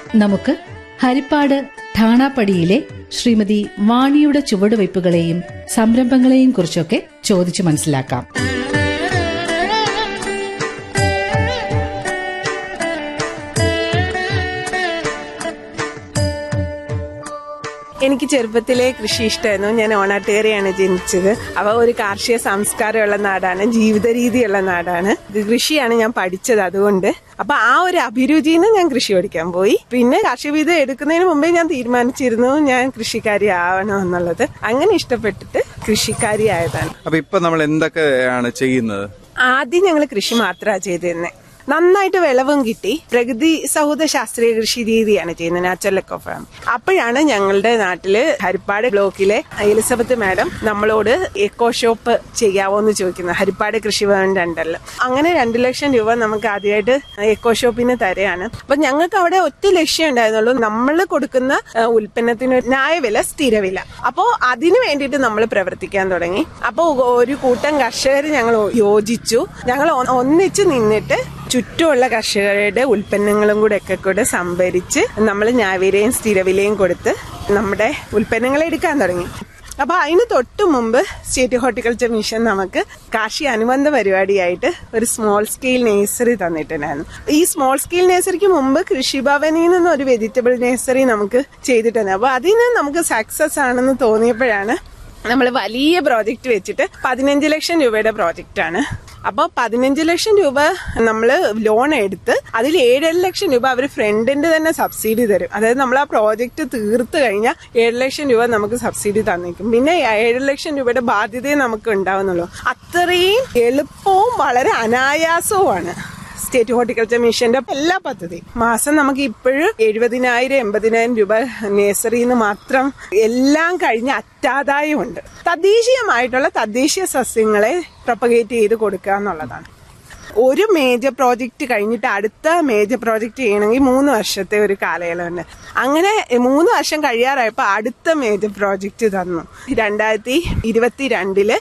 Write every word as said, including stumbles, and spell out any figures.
നമുക്ക് ഹരിപ്പാട് ഠാണാപ്പടിയിലെ ശ്രീമതി വാണിയുടെ ചുവടുവയ്പ്പുകളെയും സംരംഭങ്ങളെയും കുറിച്ചൊക്കെ ചോദിച്ചു മനസ്സിലാക്കാം. എനിക്ക് ചെറുപ്പത്തിലെ കൃഷി ഇഷ്ടമായിരുന്നു. ഞാൻ ഓണാട്ടുകരയാണ് ജനിച്ചത്. അവ ഒരു കാർഷിക സംസ്കാരമുള്ള നാടാണ്, ജീവിത രീതിയുള്ള നാടാണ്. കൃഷിയാണ് ഞാൻ പഠിച്ചത്. അതുകൊണ്ട് അപ്പൊ ആ ഒരു അഭിരുചിയിൽ നിന്ന് ഞാൻ കൃഷി പഠിക്കാൻ പോയി. പിന്നെ കാർഷിക വിദ്യ എടുക്കുന്നതിന് മുമ്പേ ഞാൻ തീരുമാനിച്ചിരുന്നു ഞാൻ കൃഷിക്കാരി ആവണം എന്നുള്ളത്. അങ്ങനെ ഇഷ്ടപ്പെട്ടിട്ട് കൃഷിക്കാരി ആയതാണ്. അപ്പൊ ഇപ്പൊ നമ്മൾ എന്തൊക്കെയാണ് ചെയ്യുന്നത്? ആദ്യം ഞങ്ങൾ കൃഷി മാത്രമാണ് ചെയ്തിരുന്നത്. നന്നായിട്ട് വിളവും കിട്ടി. പ്രകൃതി സൗഹൃദ ശാസ്ത്രീയ കൃഷി രീതിയാണ് ചെയ്യുന്നത്, നാച്ചുറൽ എക്കോ ഫാം. അപ്പോഴാണ് ഞങ്ങളുടെ നാട്ടില് ഹരിപ്പാട് ബ്ലോക്കിലെ എലിസബത്ത് മാഡം നമ്മളോട് എക്കോ ഷോപ്പ് ചെയ്യാവോ എന്ന് ചോദിക്കുന്നത്. ഹരിപ്പാട് കൃഷിഭവൻ രണ്ടല്ലോ. അങ്ങനെ രണ്ടു ലക്ഷം രൂപ നമുക്ക് ആദ്യമായിട്ട് എക്കോ ഷോപ്പിന് തരെയാണ്. അപ്പൊ ഞങ്ങൾക്ക് അവിടെ ഒറ്റ ലക്ഷ്യം ഉണ്ടായിരുന്നുള്ളൂ, നമ്മൾ കൊടുക്കുന്ന ഉൽപ്പന്നത്തിന് ന്യായവില, സ്ഥിരവില. അപ്പോ അതിനു വേണ്ടിയിട്ട് നമ്മൾ പ്രവർത്തിക്കാൻ തുടങ്ങി. അപ്പോ ഒരു കൂട്ടം കർഷകർ ഞങ്ങൾ യോജിച്ചു. ഞങ്ങൾ ഒന്നിച്ച് നിന്നിട്ട് ചുറ്റുമുള്ള കർഷകരുടെ ഉൽപ്പന്നങ്ങളും കൂടെ ഒക്കെ കൂടെ സംഭരിച്ച് നമ്മൾ ന്യായവിലയും സ്ഥിരവിലയും കൊടുത്ത് നമ്മുടെ ഉൽപ്പന്നങ്ങൾ എടുക്കാൻ തുടങ്ങി. അപ്പൊ അതിന് തൊട്ടു മുമ്പ് സ്റ്റേറ്റ് ഹോർട്ടിക്കൾച്ചർ മിഷൻ നമുക്ക് കാർഷിക അനുബന്ധ പരിപാടിയായിട്ട് ഒരു സ്മോൾ സ്കെയിൽ നേഴ്സറി തന്നിട്ടുണ്ടായിരുന്നു. ഈ സ്മോൾ സ്കെയിൽ നേഴ്സറിക്ക് മുമ്പ് കൃഷിഭവനിൽ നിന്ന് ഒരു വെജിറ്റബിൾ നേഴ്സറി നമുക്ക് ചെയ്തിട്ടുണ്ട്. അപ്പൊ അതിന് നമുക്ക് സക്സസ് ആണെന്ന് തോന്നിയപ്പോഴാണ് നമ്മൾ വലിയ പ്രോജക്റ്റ് വെച്ചിട്ട് പതിനഞ്ച് ലക്ഷം രൂപയുടെ പ്രോജക്റ്റ് ആണ്. അപ്പൊ പതിനഞ്ച് ലക്ഷം രൂപ നമ്മൾ ലോൺ എടുത്ത് അതിൽ ഏഴര ലക്ഷം രൂപ അവർ ഫ്രണ്ടിന്റെ തന്നെ സബ്സിഡി തരും. അതായത് നമ്മൾ ആ പ്രോജക്റ്റ് തീർത്ത് കഴിഞ്ഞാൽ ഏഴ് ലക്ഷം രൂപ നമുക്ക് സബ്സിഡി തന്നേക്കും. പിന്നെ ഏഴര ലക്ഷം രൂപയുടെ ബാധ്യതയെ നമുക്ക് ഉണ്ടാവുന്നുള്ളൂ. അത്രയും എളുപ്പവും വളരെ അനായാസവുമാണ് സ്റ്റേറ്റ് ഹോർട്ടിക്കൾച്ചർ മിഷന്റെ എല്ലാ പദ്ധതി. മാസം നമുക്ക് ഇപ്പോഴും എഴുപതിനായിരം എൺപതിനായിരം രൂപ നേഴ്സറിയിൽ നിന്ന് മാത്രം എല്ലാം കഴിഞ്ഞ് അറ്റാദായമുണ്ട്. തദ്ദേശീയമായിട്ടുള്ള തദ്ദേശീയ സസ്യങ്ങളെ പ്രൊപ്പഗേറ്റ് ചെയ്ത് കൊടുക്കുക എന്നുള്ളതാണ്. ഒരു മേജർ പ്രോജക്റ്റ് കഴിഞ്ഞിട്ട് അടുത്ത മേജർ പ്രോജക്റ്റ് ചെയ്യണമെങ്കിൽ മൂന്ന് വർഷത്തെ ഒരു കാലയളവുണ്ട്. അങ്ങനെ മൂന്ന് വർഷം കഴിയാറായപ്പോൾ അടുത്ത മേജർ പ്രോജക്റ്റ് തന്നു. രണ്ടായിരത്തി ഇരുപത്തി രണ്ടില്